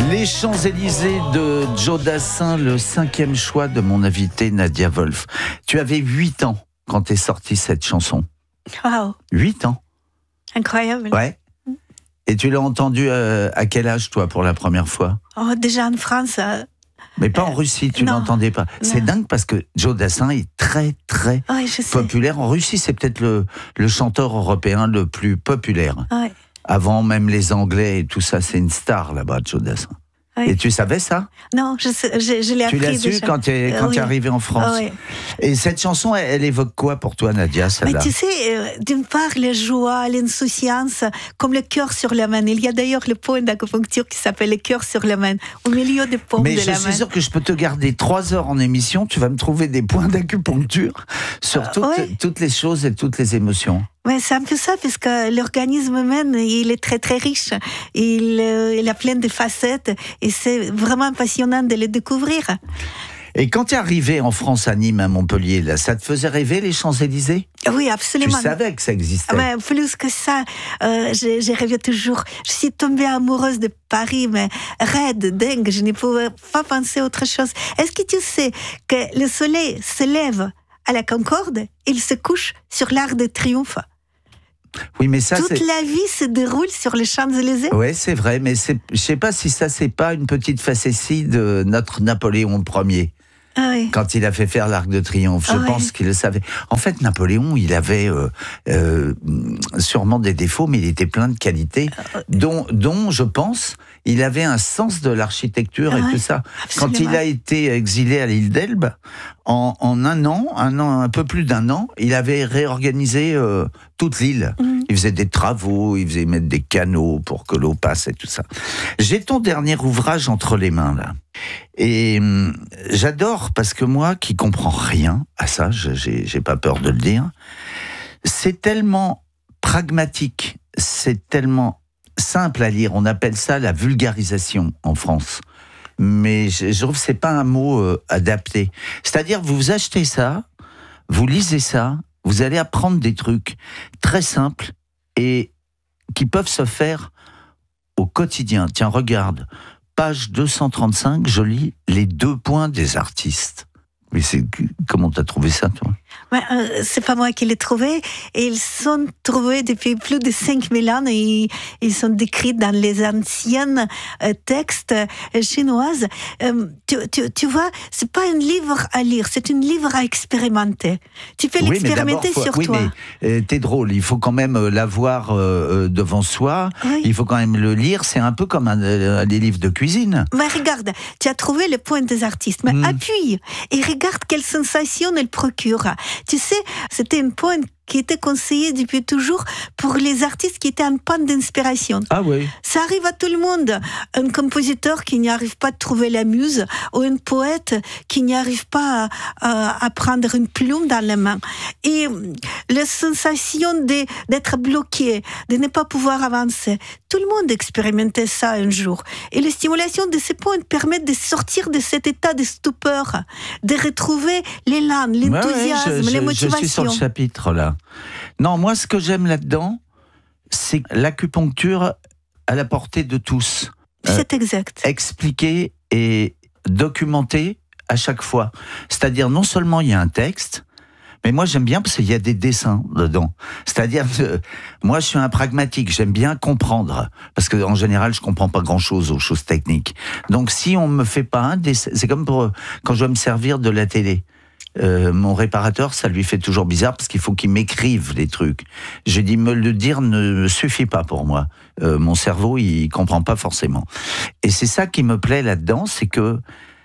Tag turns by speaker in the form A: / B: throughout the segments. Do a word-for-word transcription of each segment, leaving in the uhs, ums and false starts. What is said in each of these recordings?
A: Les Champs-Élysées de Joe Dassin, le cinquième choix de mon invité Nadia Wolf. Tu avais huit ans quand est sortie cette chanson.
B: Waouh.
A: huit ans.
B: Incroyable.
A: Ouais. Et tu l'as entendue euh, à quel âge, toi, pour la première fois?
B: Oh, déjà en France. Euh,
A: Mais pas en Russie, tu
B: non,
A: n'entendais pas. C'est
B: non.
A: dingue parce que Joe Dassin est très, très
B: ouais, je sais.
A: populaire. En Russie, c'est peut-être le, le chanteur européen le plus populaire.
B: Ouais.
A: Avant même les Anglais et tout ça, c'est une star là-bas, Joe Dassin.
B: Ouais.
A: Et tu savais ça?
B: Non, je, sais, je, je l'ai appris.
A: Tu l'as su
B: déjà.
A: quand tu es, quand
B: euh,
A: tu es
B: oui.
A: arrivé en France.
B: Ah, oui.
A: Et cette chanson, elle, elle évoque quoi pour toi, Nadia, celle-là?
B: Mais tu sais, euh, d'une part, la joie, l'insouciance, comme le cœur sur la main. Il y a d'ailleurs le point d'acupuncture qui s'appelle le cœur sur la main, au milieu des paumes
A: Mais
B: de
A: je
B: la main.
A: suis sûr que je peux te garder trois heures en émission, tu vas me trouver des points d'acupuncture sur
B: Euh,
A: toutes,
B: ouais.
A: toutes les choses et toutes les émotions.
B: Ouais, c'est un peu ça, parce que l'organisme humain, il est très très riche. Il, euh, il a plein de facettes et c'est vraiment passionnant de le découvrir.
A: Et quand tu es arrivé en France, à Nîmes, à Montpellier, là, ça te faisait rêver les Champs-Élysées?
B: Oui,
A: Tu
B: absolument.
A: savais que ça existait?
B: Ouais, plus que ça, euh, j'ai, j'ai rêvé toujours. Je suis tombée amoureuse de Paris, mais raide, dingue. Je ne pouvais pas penser à autre chose. Est-ce que tu sais que le soleil se lève à la Concorde et il se couche sur l'Arc de Triomphe?
A: Oui, mais ça,
B: Toute
A: c'est...
B: la vie se déroule sur les Champs-Élysées.
A: Ouais, c'est vrai, mais c'est... je sais pas si ça, c'est pas une petite facétie de notre Napoléon Ier.
B: Ah oui.
A: Quand il a fait faire l'Arc de Triomphe, je
B: Ah ouais.
A: pense qu'il le savait. En fait, Napoléon, il avait euh, euh, sûrement des défauts, mais il était plein de qualités, dont, dont, je pense, il avait un sens de l'architecture
B: Ah
A: et
B: ouais,
A: tout ça.
B: absolument.
A: Quand il a été exilé à l'île d'Elbe, en, en un an, un an, un peu plus d'un an, il avait réorganisé euh, toute l'île.
B: Mm.
A: Il faisait des travaux, il faisait mettre des canaux pour que l'eau passe et tout ça. J'ai ton dernier ouvrage entre les mains, là. Et hum, j'adore, parce que moi, qui comprends rien à ça, je- j'ai, j'ai pas peur de le dire, c'est tellement pragmatique, c'est tellement simple à lire. On appelle ça la vulgarisation en France. Mais je, je trouve que c'est pas un mot euh, adapté. C'est-à-dire, vous achetez ça, vous lisez ça, vous allez apprendre des trucs très simples et qui peuvent se faire au quotidien. Tiens, regarde, page deux cent trente-cinq, je lis les deux points des artistes. Mais c'est comment t'as trouvé ça, toi?
B: Ouais, euh, c'est pas moi qui l'ai trouvé. Et ils sont trouvés depuis plus de cinq mille ans et ils sont décrits dans les anciens euh, textes euh, chinoises. Euh, tu, tu, tu vois, c'est pas un livre à lire, c'est un livre à expérimenter. Tu peux
A: Oui, mais
B: l'expérimenter
A: d'abord, faut-
B: sur
A: oui,
B: toi.
A: mais euh, t'es drôle, il faut quand même euh, l'avoir euh, euh, devant soi,
B: Oui.
A: il faut quand même le lire, c'est un peu comme un, euh, des livres de cuisine.
B: Mais regarde, tu as trouvé le point des artistes, mais
A: Mm.
B: appuie et regarde quelle sensation elle procure. Tu sais, c'était un point qui était conseillé depuis toujours pour les artistes qui étaient en panne d'inspiration.
A: Ah oui.
B: Ça arrive à tout le monde. Un compositeur qui n'y arrive pas à trouver la muse, ou un poète qui n'y arrive pas à, à- à prendre une plume dans la main. Et la sensation de, d'être bloqué, de ne pas pouvoir avancer. Tout le monde expérimentait ça un jour. Et la stimulation de ces points permet de sortir de cet état de stupeur, de retrouver l'élan,
A: Ouais, ouais,
B: l'enthousiasme,
A: je,
B: les
A: je-
B: motivations.
A: je suis sur le chapitre, là. Non, moi, ce que j'aime là-dedans, c'est l'acupuncture à la portée de tous. Euh,
B: C'est exact.
A: expliquer et documenter à chaque fois. C'est-à-dire, non seulement il y a un texte, mais moi j'aime bien parce qu'il y a des dessins dedans. C'est-à-dire, que moi je suis un pragmatique, j'aime bien comprendre. Parce qu'en général, je comprends pas grand-chose aux choses techniques. Donc si on me fait pas un dessin, c'est comme pour, quand je dois me servir de la télé. Euh, mon réparateur, ça lui fait toujours bizarre parce qu'il faut qu'il m'écrive les trucs. Je dis, me le dire ne suffit pas pour moi. Euh, mon cerveau, il comprend pas forcément. Et c'est ça qui me plaît là-dedans, c'est que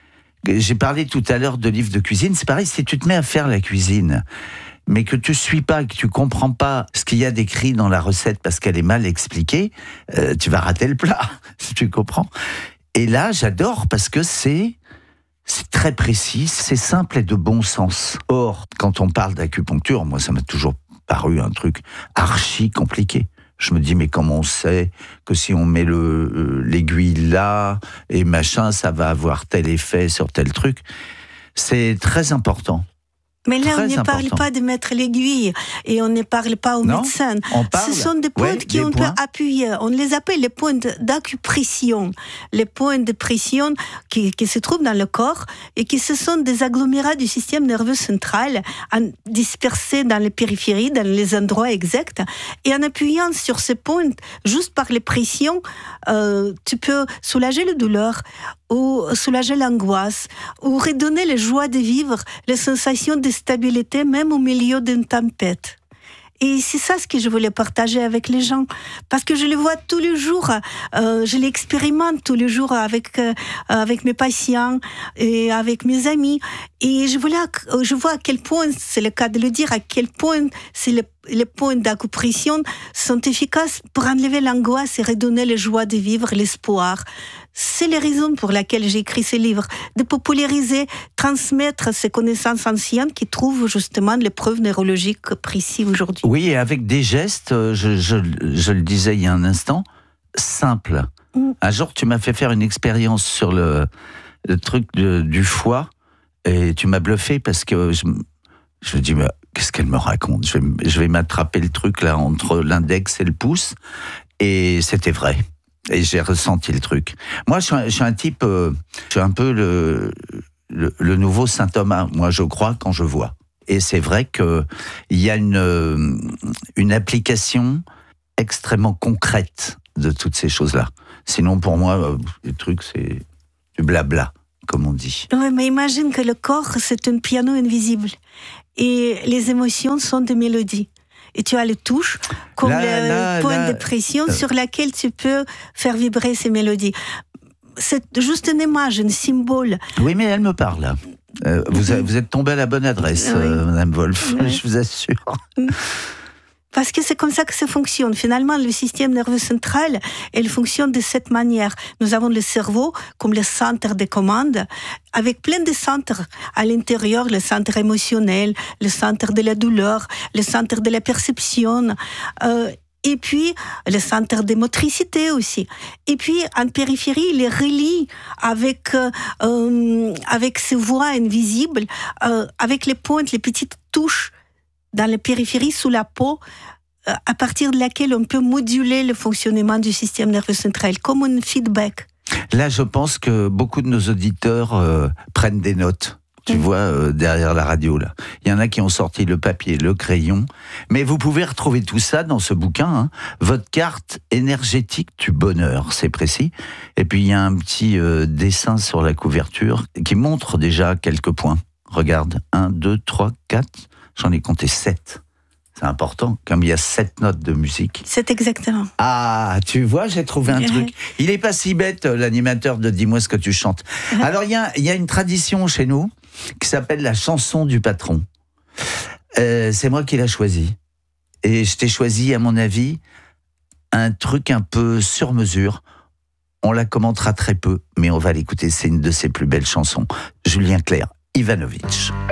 A: j'ai parlé tout à l'heure de livres de cuisine. C'est pareil, si tu te mets à faire la cuisine, mais que tu suis pas, que tu comprends pas ce qu'il y a d'écrit dans la recette parce qu'elle est mal expliquée, euh, tu vas rater le plat, si tu comprends. Et là, j'adore parce que c'est c'est très précis, c'est simple et de bon sens. Or, quand on parle d'acupuncture, moi, ça m'a toujours paru un truc archi compliqué. Je me dis, mais comment on sait que si on met le, euh, l'aiguille là et machin, ça va avoir tel effet sur tel truc? C'est très important.
B: Mais là,
A: Très
B: on ne
A: important.
B: parle pas de mettre l'aiguille et on ne parle pas aux
A: Non,
B: médecins.
A: on parle,
B: Ce sont des points
A: ouais,
B: qui
A: des
B: on
A: points.
B: peut appuyer. On les appelle les points d'acupression. Les points de pression qui, qui se trouvent dans le corps et qui ce sont des agglomérats du système nerveux central en, dispersés dans les périphéries, dans les endroits exacts. Et en appuyant sur ces points, juste par les pressions, euh, tu peux soulager la douleur ou soulager l'angoisse, ou redonner la joie de vivre, les sensations de stabilité, même au milieu d'une tempête. Et c'est ça ce que je voulais partager avec les gens, parce que je le vois tous les jours, euh, je l'expérimente tous les jours avec euh, avec mes patients et avec mes amis, et je voulais, je vois à quel point, c'est le cas de le dire, à quel point c'est le, les points d'acupression sont efficaces pour enlever l'angoisse et redonner la joie de vivre, l'espoir. C'est la raison pour laquelle j'ai écrit ce livre, de populariser, transmettre ces connaissances anciennes qui trouvent justement les preuves neurologiques précises aujourd'hui.
A: Oui, et avec des gestes, je, je, je le disais il y a un instant, simples. Mm. Un jour, tu m'as fait faire une expérience sur le, le truc de, du foie, et tu m'as bluffé parce que je, je me dis, mais qu'est-ce qu'elle me raconte ? Je vais, je vais m'attraper le truc là entre l'index et le pouce, et c'était vrai. Et j'ai ressenti le truc. Moi, je suis un, je suis un type, euh, je suis un peu le, le, le nouveau saint Thomas. Moi, je crois quand je vois. Et c'est vrai qu'il y a une, une application extrêmement concrète de toutes ces choses-là. Sinon, pour moi, euh, les trucs, c'est du blabla, comme on dit.
B: Oui, mais imagine que le corps, c'est un piano invisible. Et les émotions sont des mélodies. Et tu as les touches, comme là, le là, point là, de pression euh... sur laquelle tu peux faire vibrer ces mélodies. C'est juste une image, un symbole.
A: Oui, mais elle me parle. Euh, vous, a, vous êtes tombée à la bonne adresse, oui. euh, Madame Wolf, oui. Je vous assure.
B: Parce que c'est comme ça que ça fonctionne. Finalement, le système nerveux central, il fonctionne de cette manière. Nous avons le cerveau comme le centre de commande, avec plein de centres à l'intérieur, le centre émotionnel, le centre de la douleur, le centre de la perception, euh, et puis le centre de motricité aussi. Et puis, en périphérie, il est relié avec, euh, avec ces voies invisibles, euh, avec les pointes, les petites touches dans la périphérie, sous la peau, à partir de laquelle on peut moduler le fonctionnement du système nerveux central, comme un feedback.
A: Là, je pense que beaucoup de nos auditeurs euh, prennent des notes. Tu mmh. vois, euh, derrière la radio, là. Il y en a qui ont sorti le papier, le crayon. Mais vous pouvez retrouver tout ça dans ce bouquin, hein. Votre carte énergétique du bonheur, c'est précis. Et puis, il y a un petit euh, dessin sur la couverture qui montre déjà quelques points. Regarde, un, deux, trois, quatre... J'en ai compté sept. C'est important, comme il y a sept notes de musique.
B: C'est exactement.
A: Ah, tu vois, j'ai trouvé un truc. Il n'est pas si bête, l'animateur de Dis-moi ce que tu chantes. Alors, il y a, il y a une tradition chez nous qui s'appelle la chanson du patron. Euh, c'est moi qui l'ai choisie. Et je t'ai choisi, à mon avis, un truc un peu sur mesure. On la commentera très peu, mais on va l'écouter. C'est une de ses plus belles chansons. Julien Clerc, Ivanovic.